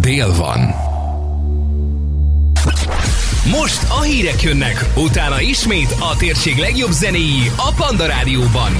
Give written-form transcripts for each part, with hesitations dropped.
dél van. Most a hírek jönnek, utána ismét a térség legjobb zenéi a Panda Rádióban.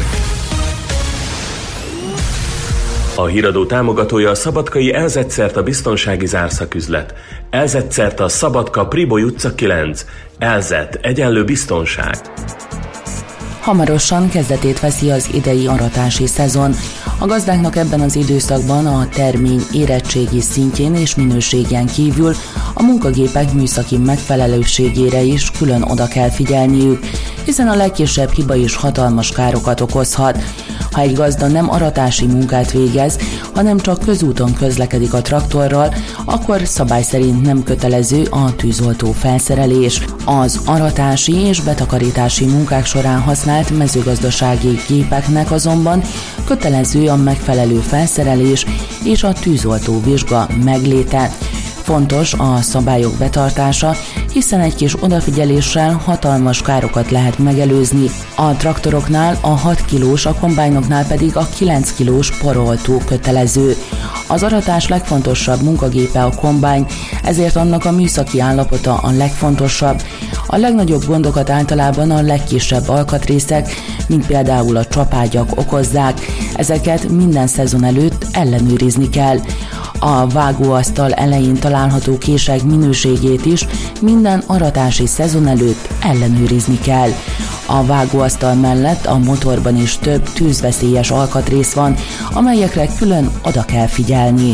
A híradó támogatója a szabadkai Elzett-Szerta biztonsági zárszaküzlet. Elzett-Szerta Szabadka Priboly utca 9. Elzett egyenlő biztonság. Hamarosan kezdetét veszi az idei aratási szezon. A gazdáknak ebben az időszakban a termény érettségi szintjén és minőségén kívül a munkagépek műszaki megfelelőségére is külön oda kell figyelniük, hiszen a legkisebb hiba is hatalmas károkat okozhat. Ha egy gazda nem aratási munkát végez, hanem csak közúton közlekedik a traktorral, akkor szabály szerint nem kötelező a tűzoltó felszerelés. Az aratási és betakarítási munkák során használt mezőgazdasági gépeknek azonban kötelező a megfelelő felszerelés és a tűzoltó vizsga megléte. Fontos a szabályok betartása, hiszen egy kis odafigyeléssel hatalmas károkat lehet megelőzni. A traktoroknál a 6 kilós, a kombájnoknál pedig a 9 kilós poroltó kötelező. Az aratás legfontosabb munkagépe a kombány, ezért annak a műszaki állapota a legfontosabb. A legnagyobb gondokat általában a legkisebb alkatrészek, mint például a csapágyak okozzák. Ezeket minden szezon előtt ellenőrizni kell. A vágóasztal elején található kések minőségét is minden aratási szezon előtt ellenőrizni kell. A vágóasztal mellett a motorban is több tűzveszélyes alkatrész van, amelyekre külön oda kell figyelni.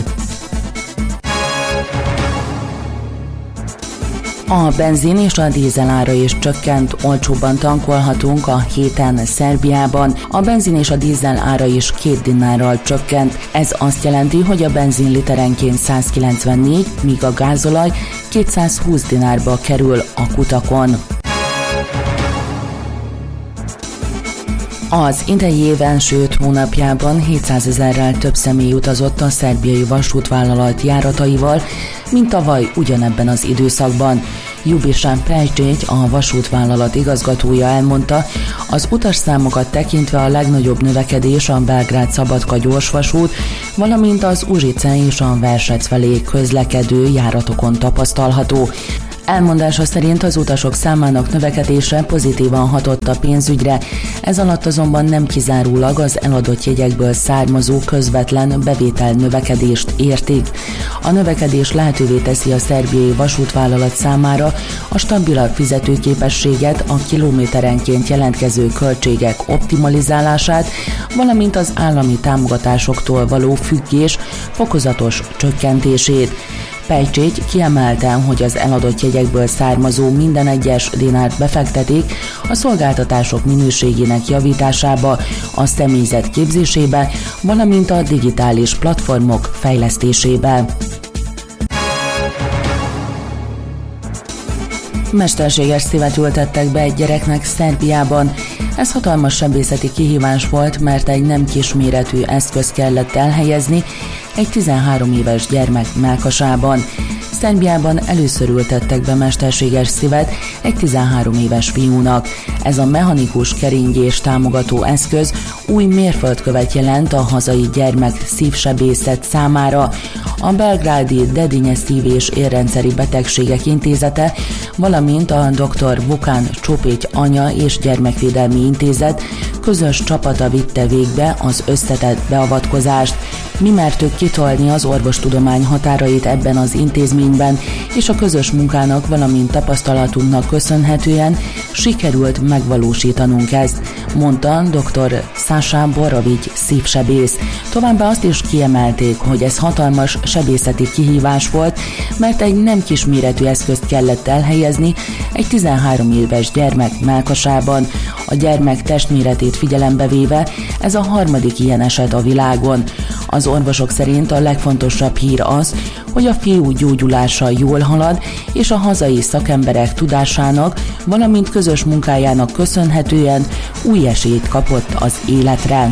A benzin és a dízel ára is csökkent, olcsóbban tankolhatunk a héten Szerbiában. A benzin és a dízel ára is 2 dinárral csökkent. Ez azt jelenti, hogy a benzin literenként 194, míg a gázolaj 220 dinárba kerül a kutakon. Az idei év első 5 hónapjában 700 000-rel több személy utazott a szerbiai vasútvállalat járataival, mint tavaly ugyanebben az időszakban. Ljubiša Pejčić, a vasútvállalat igazgatója elmondta, az utasszámokat tekintve a legnagyobb növekedés a Belgrád-Szabadka gyorsvasút, valamint az Užice és a Versec felé közlekedő járatokon tapasztalható. Elmondása szerint az utasok számának növekedése pozitívan hatott a pénzügyre, ez alatt azonban nem kizárólag az eladott jegyekből származó közvetlen bevétel növekedést értik. A növekedés lehetővé teszi a szerbiai vasútvállalat számára a stabilabb fizetőképességet, a kilométerenként jelentkező költségek optimalizálását, valamint az állami támogatásoktól való függés fokozatos csökkentését. Pejčić kiemelte, hogy az eladott jegyekből származó minden egyes dinárt befektetik a szolgáltatások minőségének javításába, a személyzet képzésébe, valamint a digitális platformok fejlesztésébe. Mesterséges szívet ültettek be egy gyereknek Szerbiában. Ez hatalmas sebészeti kihívás volt, mert egy nem kisméretű eszköz kellett elhelyezni egy 13 éves gyermek mellkasában. Szerbiában először ültettek be mesterséges szívet egy 13 éves fiúnak. Ez a mechanikus keringés támogató eszköz új mérföldkövet jelent a hazai gyermek szívsebészet számára. A belgrádi Dedinje szív- és érrendszeri betegségek intézete, valamint a dr. Vukan Csopić anya és gyermekvédelmi intézet közös csapata vitte végbe az összetett beavatkozást. Mi mertük kitolni az orvostudomány határait ebben az intézményben, és a közös munkának, valamint tapasztalatunknak köszönhetően sikerült megvalósítanunk ezt, mondta dr. Sasha Borović szívsebész. Továbbá azt is kiemelték, hogy ez hatalmas sebészeti kihívás volt, mert egy nem kisméretű eszközt kellett elhelyezni egy 13 éves gyermek mellkasában. A gyermek testméretét figyelembe véve ez a harmadik ilyen eset a világon. Az orvosok szerint a legfontosabb hír az, hogy a fiú gyógyulása jól halad, és a hazai szakemberek tudásának, valamint közös munkájának köszönhetően új esélyt kapott az életre.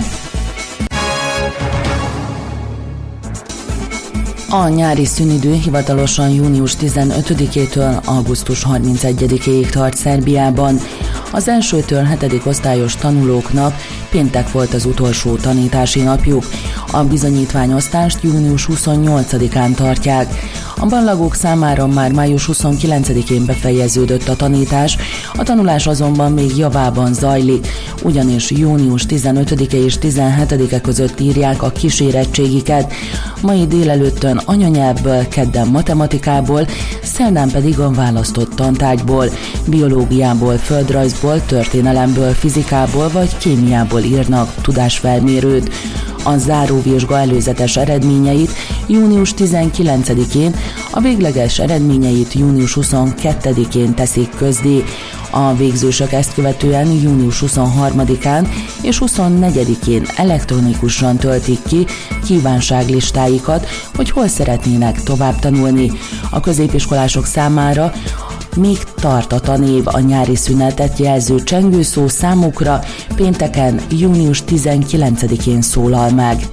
A nyári szünidő hivatalosan június 15-től augusztus 31-ig tart Szerbiában. Az 1-től 7. osztályos tanulóknak péntek volt az utolsó tanítási napjuk. A bizonyítványosztást június 28-án tartják. A ballagók számára már május 29-én befejeződött a tanítás, a tanulás azonban még javában zajlik, ugyanis június 15-e és 17-e között írják a kísérettségiket, mai délelőttön anyanyelvből, kedden matematikából, szerdán pedig a választott tantárgyból, biológiából, földrajzból, történelemből, fizikából vagy kémiából írnak tudásfelmérőt. A záróvizsga előzetes eredményeit június 19-én, a végleges eredményeit június 22-én teszik közzé. A végzősök ezt követően június 23-án és 24-én elektronikusan töltik ki kívánságlistáikat, hogy hol szeretnének tovább tanulni. A középiskolások számára még tart a tanév, a nyári szünetet jelző csengőszó számukra pénteken, június 19-én szólal meg.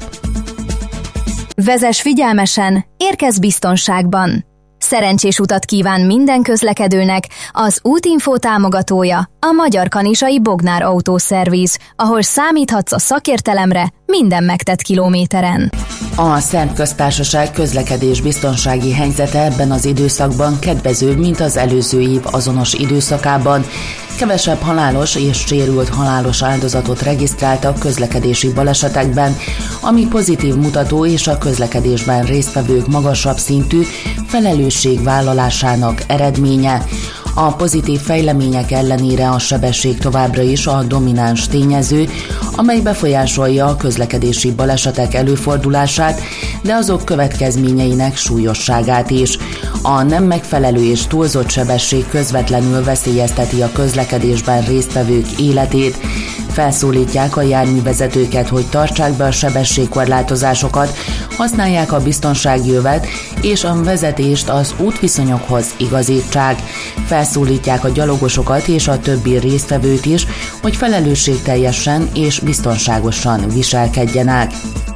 Vezess figyelmesen, érkezz biztonságban! Szerencsés utat kíván minden közlekedőnek az Útinfo támogatója, a Magyar Kanizsai Bognár Autószerviz, ahol számíthatsz a szakértelemre minden megtett kilométeren. A Szerb Köztársaság közlekedés biztonsági helyzete ebben az időszakban kedvezőbb, mint az előző év azonos időszakában. Kevesebb halálos és sérült halálos áldozatot regisztráltak közlekedési balesetekben, ami pozitív mutató és a közlekedésben résztvevők magasabb szintű felelősségvállalásának eredménye. A pozitív fejlemények ellenére a sebesség továbbra is a domináns tényező, amely befolyásolja a közlekedési balesetek előfordulását, de azok következményeinek súlyosságát is. A nem megfelelő és túlzott sebesség közvetlenül veszélyezteti a közlekedésben résztvevők életét. Felszólítják a járművezetőket, hogy tartsák be a sebességkorlátozásokat, használják a biztonsági övet és a vezetést az útviszonyokhoz igazítsák. Felszólítják a gyalogosokat és a többi résztvevőt is, hogy felelősségteljesen és biztonságosan viselkedjenek.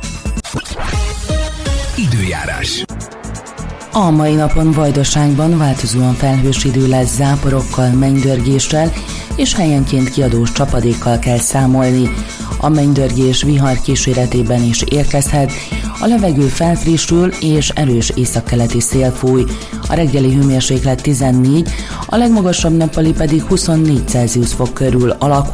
Időjárás. A mai napon Vajdaságban változóan felhős idő lesz, záporokkal, mennydörgéssel és helyenként kiadós csapadékkal kell számolni. A mennydörgés vihar kíséretében is érkezhet, a levegő felfrissül és erős északkeleti szél fúj. A reggeli hőmérséklet 14, a legmagasabb nappali pedig 24 Celsius fok körül alakul.